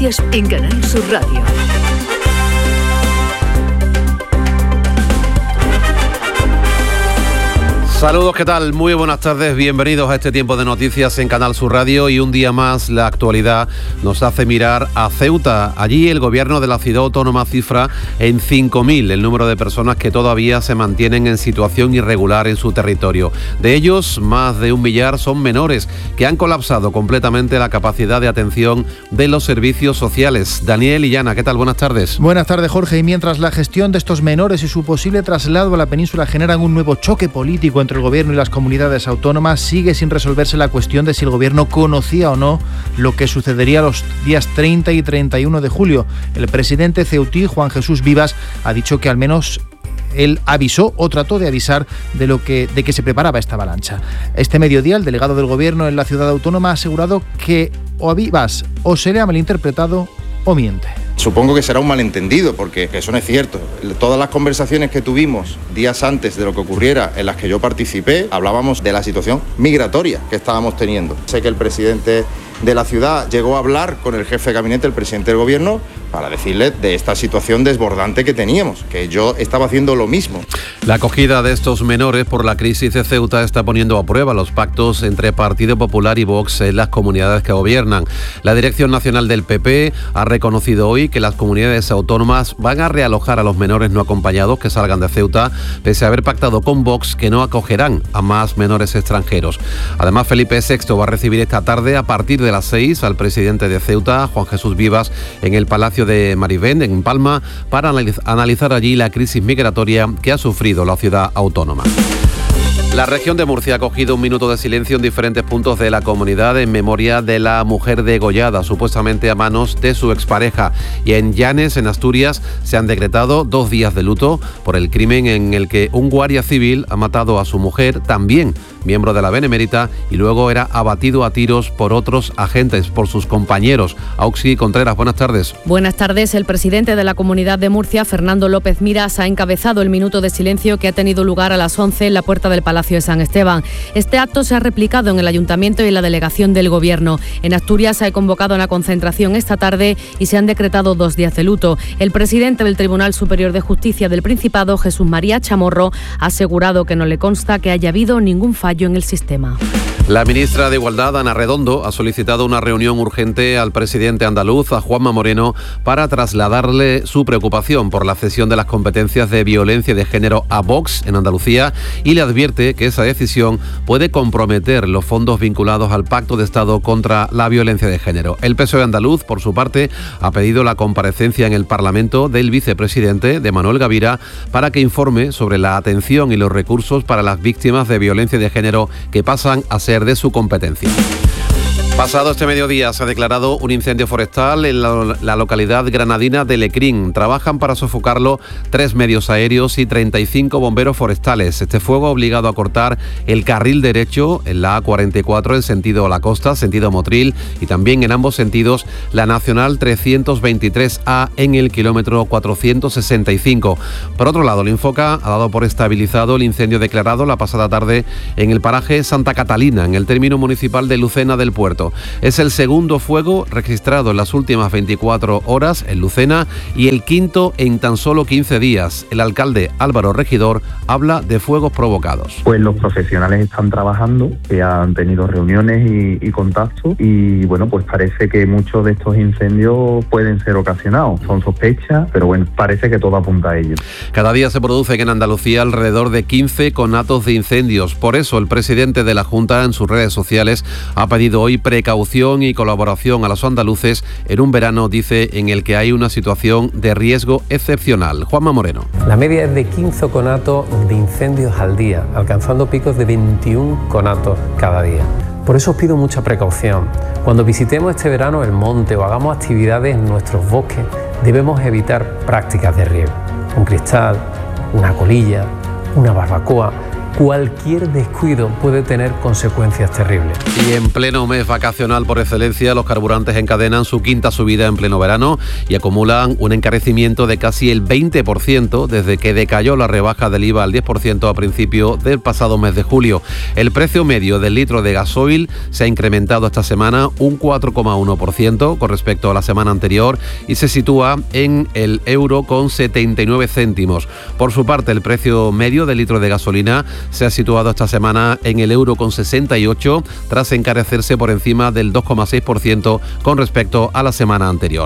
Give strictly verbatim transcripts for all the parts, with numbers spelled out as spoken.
En Canal Sur Radio. Saludos, ¿qué tal? Muy buenas tardes, bienvenidos a este tiempo de noticias en Canal Sur Radio y un día más la actualidad nos hace mirar a Ceuta. Allí el gobierno de la ciudad autónoma cifra en cinco mil el número de personas que todavía se mantienen en situación irregular en su territorio. De ellos, más de un millar son menores que han colapsado completamente la capacidad de atención de los servicios sociales. Daniel Illana, ¿qué tal? Buenas tardes. Buenas tardes, Jorge. Y mientras la gestión de estos menores y su posible traslado a la península generan un nuevo choque político entre el gobierno y las comunidades autónomas, sigue sin resolverse la cuestión de si el gobierno conocía o no lo que sucedería los días treinta y treinta y uno de julio. El presidente ceutí, Juan Jesús Vivas, ha dicho que al menos él avisó o trató de avisar de lo que, de que se preparaba esta avalancha. Este mediodía, el delegado del gobierno en la ciudad autónoma ha asegurado que o a Vivas o se le ha malinterpretado o miente. Supongo que será un malentendido, porque eso no es cierto. Todas las conversaciones que tuvimos días antes de lo que ocurriera, en las que yo participé, hablábamos de la situación migratoria que estábamos teniendo. Sé que el presidente de la ciudad llegó a hablar con el jefe de gabinete, el presidente del gobierno, para decirle de esta situación desbordante que teníamos, que yo estaba haciendo lo mismo. La acogida de estos menores por la crisis de Ceuta está poniendo a prueba los pactos entre Partido Popular y Vox en las comunidades que gobiernan. La Dirección Nacional del P P ha reconocido hoy que las comunidades autónomas van a realojar a los menores no acompañados que salgan de Ceuta, pese a haber pactado con Vox que no acogerán a más menores extranjeros. Además, Felipe sexto va a recibir esta tarde a partir de las seis al presidente de Ceuta, Juan Jesús Vivas, en el Palacio de Marivén, en Palma, para analizar allí la crisis migratoria que ha sufrido la ciudad autónoma. La región de Murcia ha acogido un minuto de silencio en diferentes puntos de la comunidad en memoria de la mujer degollada, supuestamente a manos de su expareja. Y en Llanes, en Asturias, se han decretado dos días de luto por el crimen en el que un guardia civil ha matado a su mujer, también miembro de la Benemérita, y luego era abatido a tiros por otros agentes, por sus compañeros. Auxi Contreras, buenas tardes. Buenas tardes. El presidente de la Comunidad de Murcia, Fernando López Miras, ha encabezado el minuto de silencio que ha tenido lugar a las once en la puerta del Palacio de San Esteban. Este acto se ha replicado en el Ayuntamiento y en la delegación del Gobierno. En Asturias se ha convocado una concentración esta tarde y se han decretado dos días de luto. El presidente del Tribunal Superior de Justicia del Principado, Jesús María Chamorro, ha asegurado que no le consta que haya habido ningún fallo en el sistema. La ministra de Igualdad, Ana Redondo, ha solicitado una reunión urgente al presidente andaluz, a Juanma Moreno, para trasladarle su preocupación por la cesión de las competencias de violencia de género a Vox en Andalucía y le advierte que esa decisión puede comprometer los fondos vinculados al Pacto de Estado contra la violencia de género. El P S O E andaluz, por su parte, ha pedido la comparecencia en el Parlamento del vicepresidente, de Manuel Gavira, para que informe sobre la atención y los recursos para las víctimas de violencia de género que pasan a ser de su competencia. Pasado este mediodía se ha declarado un incendio forestal en la, la localidad granadina de Lecrín. Trabajan para sofocarlo tres medios aéreos y treinta y cinco bomberos forestales. Este fuego ha obligado a cortar el carril derecho en la A cuarenta y cuatro en sentido a la costa, sentido Motril, y también en ambos sentidos la Nacional trescientos veintitrés A en el kilómetro cuatrocientos sesenta y cinco. Por otro lado, el Infoca ha dado por estabilizado el incendio declarado la pasada tarde en el paraje Santa Catalina, en el término municipal de Lucena del Puerto. Es el segundo fuego registrado en las últimas veinticuatro horas en Lucena y el quinto en tan solo quince días. El alcalde Álvaro Regidor habla de fuegos provocados. Pues los profesionales están trabajando, que han tenido reuniones y, y contactos y bueno, pues parece que muchos de estos incendios pueden ser ocasionados. Son sospechas, pero bueno, parece que todo apunta a ello. Cada día se producen en Andalucía alrededor de quince conatos de incendios. Por eso el presidente de la Junta en sus redes sociales ha pedido hoy precaución y colaboración a los andaluces en un verano, dice, en el que hay una situación de riesgo excepcional. Juanma Moreno. La media es de quince conatos de incendios al día, alcanzando picos de veintiún conatos cada día. Por eso os pido mucha precaución. Cuando visitemos este verano el monte o hagamos actividades en nuestros bosques, debemos evitar prácticas de riego. Un cristal, una colilla, una barbacoa. cualquier descuido puede tener consecuencias terribles. Y en pleno mes vacacional por excelencia, los carburantes encadenan su quinta subida en pleno verano y acumulan un encarecimiento de casi el veinte por ciento desde que decayó la rebaja del I V A al diez por ciento a principio del pasado mes de julio. El precio medio del litro de gasoil se ha incrementado esta semana un cuatro coma uno por ciento con respecto a la semana anterior y se sitúa en el euro con setenta y nueve céntimos. Por su parte, el precio medio del litro de gasolina se ha situado esta semana en el euro con sesenta y ocho tras encarecerse por encima del dos coma seis por ciento con respecto a la semana anterior.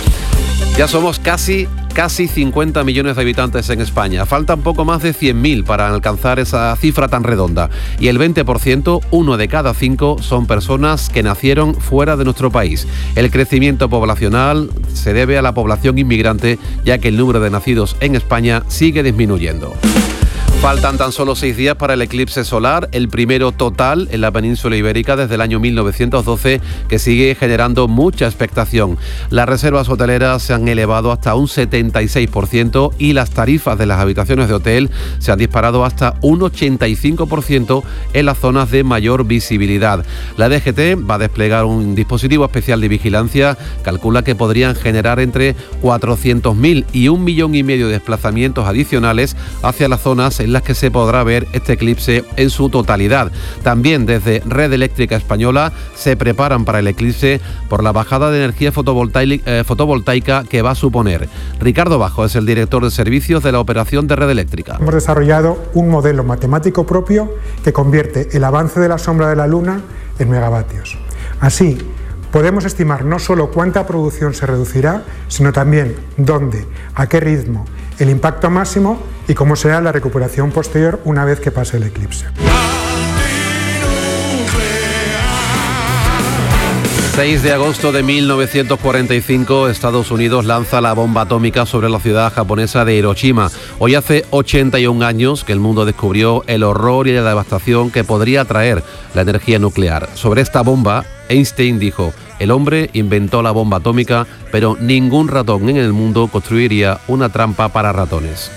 Ya somos casi, casi cincuenta millones de habitantes en España. Faltan poco más de cien mil para alcanzar esa cifra tan redonda. Y el veinte por ciento, uno de cada cinco, son personas que nacieron fuera de nuestro país. El crecimiento poblacional se debe a la población inmigrante, ya que el número de nacidos en España sigue disminuyendo. Faltan tan solo seis días para el eclipse solar, el primero total en la península ibérica desde el año mil novecientos doce, que sigue generando mucha expectación. Las reservas hoteleras se han elevado hasta un setenta y seis por ciento y las tarifas de las habitaciones de hotel se han disparado hasta un ochenta y cinco por ciento en las zonas de mayor visibilidad. La D G T va a desplegar un dispositivo especial de vigilancia, calcula que podrían generar entre cuatrocientos mil y un millón y medio de desplazamientos adicionales hacia las zonas en las que se podrá ver este eclipse en su totalidad. También desde Red Eléctrica Española se preparan para el eclipse por la bajada de energía fotovoltaica, eh, fotovoltaica que va a suponer. Ricardo Bajo es el director de servicios de la operación de Red Eléctrica. Hemos desarrollado un modelo matemático propio que convierte el avance de la sombra de la Luna en megavatios. Así, podemos estimar no solo cuánta producción se reducirá, sino también dónde, a qué ritmo, el impacto máximo y cómo será la recuperación posterior una vez que pase el eclipse. seis de agosto de mil novecientos cuarenta y cinco, Estados Unidos lanza la bomba atómica sobre la ciudad japonesa de Hiroshima. Hoy hace ochenta y un años que el mundo descubrió el horror y la devastación que podría traer la energía nuclear. Sobre esta bomba, Einstein dijo: el hombre inventó la bomba atómica, pero ningún ratón en el mundo construiría una trampa para ratones.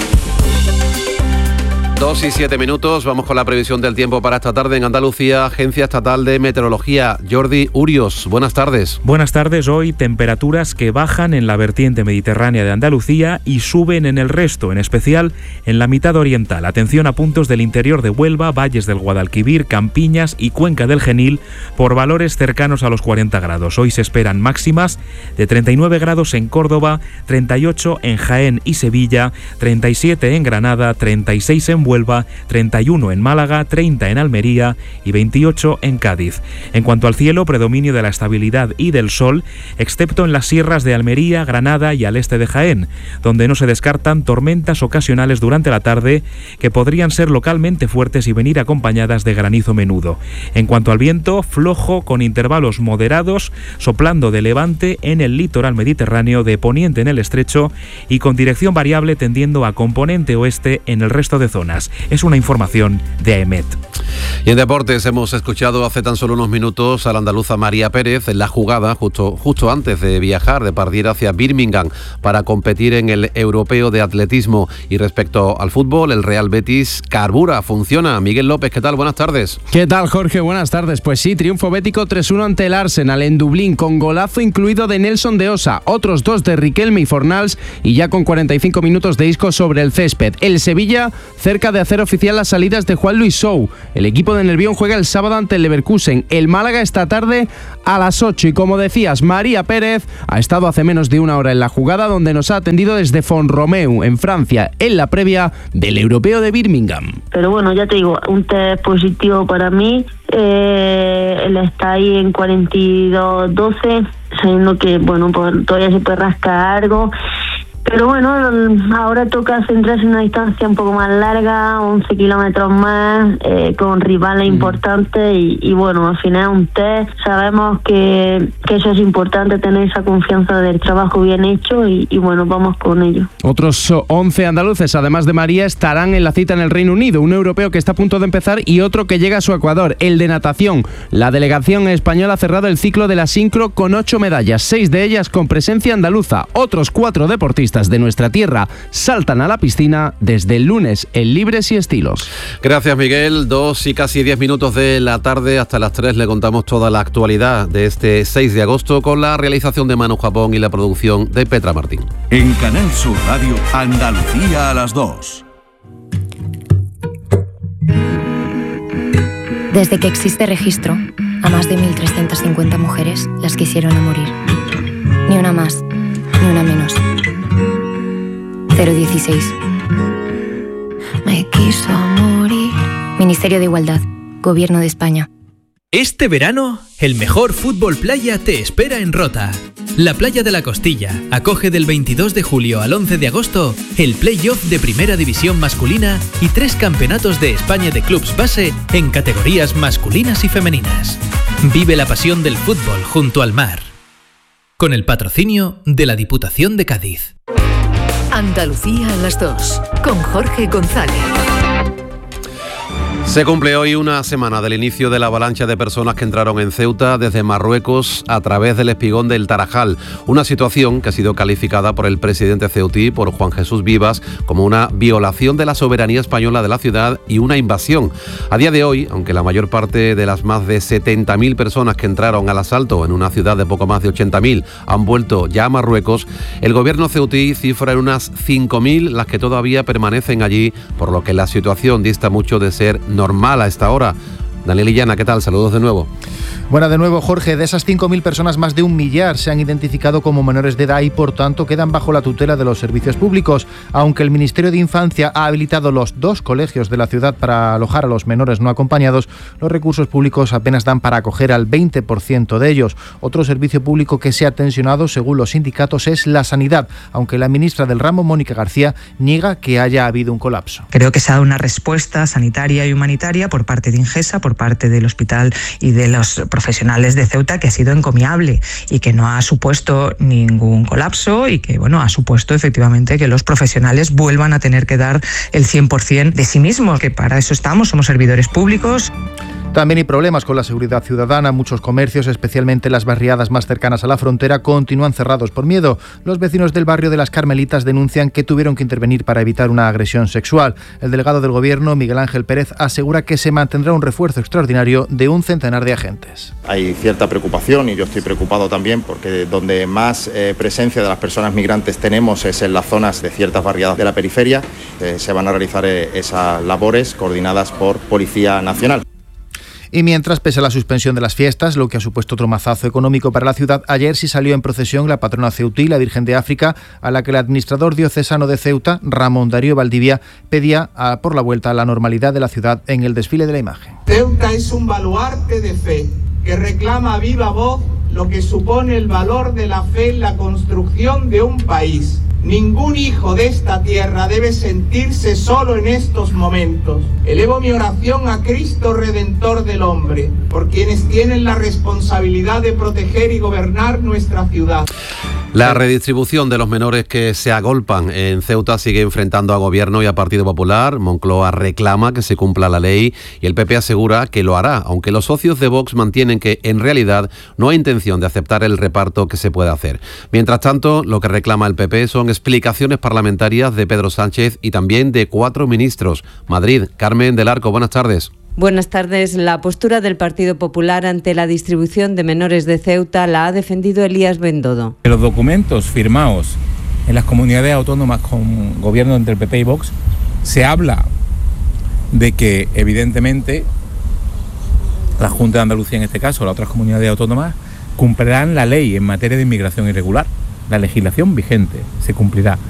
Dos y siete minutos, vamos con la previsión del tiempo para esta tarde en Andalucía. Agencia Estatal de Meteorología, Jordi Urios, buenas tardes. Buenas tardes, hoy temperaturas que bajan en la vertiente mediterránea de Andalucía y suben en el resto, en especial en la mitad oriental. Atención a puntos del interior de Huelva, valles del Guadalquivir, Campiñas y Cuenca del Genil por valores cercanos a los cuarenta grados. Hoy se esperan máximas de treinta y nueve grados en Córdoba, treinta y ocho en Jaén y Sevilla, treinta y siete en Granada, treinta y seis en Huelva, treinta y uno en Málaga, treinta en Almería y veintiocho en Cádiz. En cuanto al cielo, predominio de la estabilidad y del sol, excepto en las sierras de Almería, Granada y al este de Jaén, donde no se descartan tormentas ocasionales durante la tarde que podrían ser localmente fuertes y venir acompañadas de granizo menudo. En cuanto al viento, flojo con intervalos moderados, soplando de levante en el litoral mediterráneo, de poniente en el estrecho y con dirección variable tendiendo a componente oeste en el resto de zonas. Es una información de AEMET. Y en deportes hemos escuchado hace tan solo unos minutos a la andaluza María Pérez en la jugada justo, justo antes de viajar, de partir hacia Birmingham para competir en el europeo de atletismo. Y respecto al fútbol, el Real Betis carbura, funciona. Miguel López, ¿qué tal? Buenas tardes. ¿Qué tal, Jorge? Buenas tardes. Pues sí, triunfo bético tres uno ante el Arsenal en Dublín, con golazo incluido de Nelson de Osa, otros dos de Riquelme y Fornals y ya con cuarenta y cinco minutos de Isco sobre el césped. El Sevilla cerca de hacer oficial las salidas de Juan Luis Sou. El equipo de Nervión juega el sábado ante el Leverkusen. El Málaga esta tarde a las ocho y como decías, María Pérez ha estado hace menos de una hora en la jugada, donde nos ha atendido desde Font-Romeu en Francia en la previa del europeo de Birmingham. Pero bueno, ya te digo, un test positivo para mí. Eh, él está ahí en cuarenta y dos doce, sabiendo que bueno, pues todavía se puede rascar algo. Pero bueno, ahora toca centrarse en una distancia un poco más larga, once kilómetros más, eh, con rivales mm. importantes y, y bueno, al final es un test. Sabemos que, que eso es importante, tener esa confianza del trabajo bien hecho y, y bueno, vamos con ello. Otros once andaluces, además de María, estarán en la cita en el Reino Unido, un europeo que está a punto de empezar y otro que llega a su Ecuador, el de natación. La delegación española ha cerrado el ciclo de la sincro con ocho medallas, seis de ellas con presencia andaluza. Otros cuatro deportistas deportistas de nuestra tierra saltan a la piscina desde el lunes en Libres y Estilos. Gracias, Miguel. Dos y casi diez minutos de la tarde. Hasta las tres le contamos toda la actualidad de este seis de agosto con la realización de Manu Japón y la producción de Petra Martín. En Canal Sur Radio, Andalucía a las dos. Desde que existe registro, a más de mil trescientas cincuenta mujeres las quisieron a morir. Ni una más, ni una menos. cero dieciséis. Me quiso morir. Ministerio de Igualdad, Gobierno de España. Este verano, el mejor fútbol playa te espera en Rota. La Playa de la Costilla acoge del veintidós de julio al once de agosto el play-off de Primera División masculina y tres campeonatos de España de clubs base en categorías masculinas y femeninas. Vive la pasión del fútbol junto al mar. Con el patrocinio de la Diputación de Cádiz. Andalucía a las dos, con Jorge González. Se cumple hoy una semana del inicio de la avalancha de personas que entraron en Ceuta desde Marruecos a través del espigón del Tarajal, una situación que ha sido calificada por el presidente ceutí, por Juan Jesús Vivas, como una violación de la soberanía española de la ciudad y una invasión. A día de hoy, aunque la mayor parte de las más de setenta mil personas que entraron al asalto en una ciudad de poco más de ochenta mil han vuelto ya a Marruecos, el gobierno ceutí cifra en unas cinco mil las que todavía permanecen allí, por lo que la situación dista mucho de ser normal a esta hora. Daniel Illana, ¿qué tal? Saludos de nuevo. Bueno, de nuevo, Jorge, de esas cinco mil personas, más de un millar se han identificado como menores de edad y, por tanto, quedan bajo la tutela de los servicios públicos. Aunque el Ministerio de Infancia ha habilitado los dos colegios de la ciudad para alojar a los menores no acompañados, los recursos públicos apenas dan para acoger al veinte por ciento de ellos. Otro servicio público que se ha tensionado, según los sindicatos, es la sanidad, aunque la ministra del ramo, Mónica García, niega que haya habido un colapso. Creo que se ha dado una respuesta sanitaria y humanitaria por parte de Ingesa, por parte del hospital y de los profesionales de Ceuta, que ha sido encomiable y que no ha supuesto ningún colapso y que, bueno, ha supuesto efectivamente que los profesionales vuelvan a tener que dar el cien por ciento de sí mismos, que para eso estamos, somos servidores públicos. También hay problemas con la seguridad ciudadana. Muchos comercios, especialmente las barriadas más cercanas a la frontera, continúan cerrados por miedo. Los vecinos del barrio de Las Carmelitas denuncian que tuvieron que intervenir para evitar una agresión sexual. El delegado del Gobierno, Miguel Ángel Pérez, asegura que se mantendrá un refuerzo extraordinario de un centenar de agentes. Hay cierta preocupación y yo estoy preocupado también porque donde más eh, presencia de las personas migrantes tenemos es en las zonas de ciertas barriadas de la periferia. Eh, se van a realizar eh, esas labores coordinadas por Policía Nacional. Y mientras, pese a la suspensión de las fiestas, lo que ha supuesto otro mazazo económico para la ciudad, ayer sí salió en procesión la patrona ceutí, la Virgen de África, a la que el administrador diocesano de Ceuta, Ramón Darío Valdivia, pedía a, por la vuelta a la normalidad de la ciudad en el desfile de la imagen. Ceuta es un baluarte de fe que reclama a viva voz lo que supone el valor de la fe en la construcción de un país. Ningún hijo de esta tierra debe sentirse solo en estos momentos. Elevo mi oración a Cristo Redentor del hombre, por quienes tienen la responsabilidad de proteger y gobernar nuestra ciudad. La redistribución de los menores que se agolpan en Ceuta sigue enfrentando a Gobierno y a Partido Popular. Moncloa reclama que se cumpla la ley y el P P asegura que lo hará, aunque los socios de Vox mantienen que en realidad no hay intención de aceptar el reparto que se puede hacer. Mientras tanto, lo que reclama el P P son explicaciones parlamentarias de Pedro Sánchez y también de cuatro ministros. Madrid, Carmen del Arco, buenas tardes. Buenas tardes. La postura del Partido Popular ante la distribución de menores de Ceuta la ha defendido Elías Bendodo. Los documentos firmados en las comunidades autónomas con gobierno entre el P P y Vox se habla de que evidentemente la Junta de Andalucía, en este caso, las otras comunidades autónomas, cumplirán la ley en materia de inmigración irregular. La legislación vigente se cumplirá.